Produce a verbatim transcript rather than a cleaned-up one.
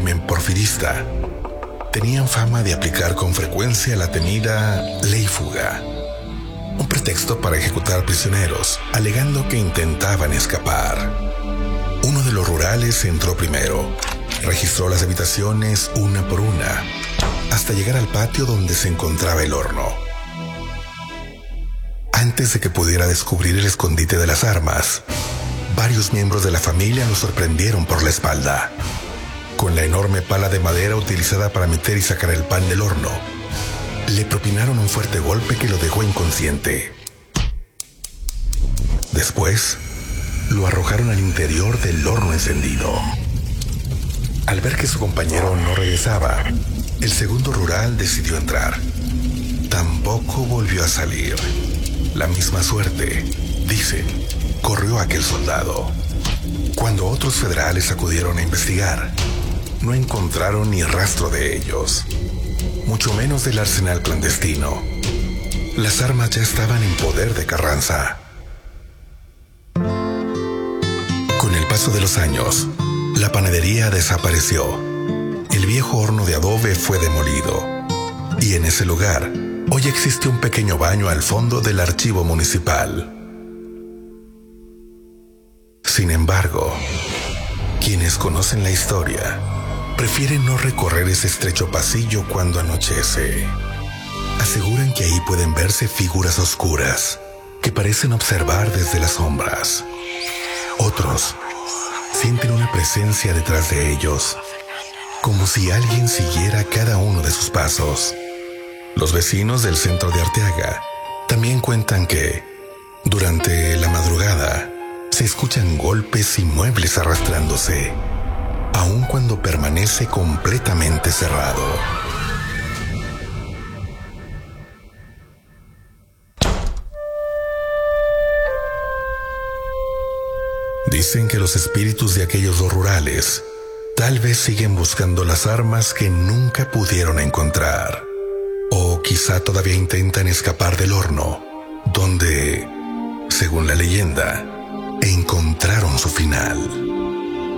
régimen porfirista. Tenían fama de aplicar con frecuencia la temida ley fuga, un pretexto para ejecutar prisioneros, alegando que intentaban escapar. Uno de los rurales entró primero, registró las habitaciones una por una, hasta llegar al patio donde se encontraba el horno. Antes de que pudiera descubrir el escondite de las armas, varios miembros de la familia lo sorprendieron por la espalda. Con la enorme pala de madera utilizada para meter y sacar el pan del horno, le propinaron un fuerte golpe que lo dejó inconsciente. Después, lo arrojaron al interior del horno encendido. Al ver que su compañero no regresaba, el segundo rural decidió entrar. Tampoco volvió a salir. La misma suerte, dicen, corrió aquel soldado. Cuando otros federales acudieron a investigar, no encontraron ni rastro de ellos, mucho menos del arsenal clandestino. Las armas ya estaban en poder de Carranza. Con el paso de los años, la panadería desapareció. El viejo horno de adobe fue demolido. Y en ese lugar, hoy existe un pequeño baño al fondo del archivo municipal. Sin embargo, quienes conocen la historia prefieren no recorrer ese estrecho pasillo cuando anochece. Aseguran que ahí pueden verse figuras oscuras que parecen observar desde las sombras. Otros sienten una presencia detrás de ellos, como si alguien siguiera cada uno de sus pasos. Los vecinos del centro de Arteaga también cuentan que, durante la madrugada, se escuchan golpes y muebles arrastrándose, aun cuando permanece completamente cerrado. Dicen que los espíritus de aquellos dos rurales tal vez siguen buscando las armas que nunca pudieron encontrar. O quizá todavía intentan escapar del horno, donde, según la leyenda, encontraron su final.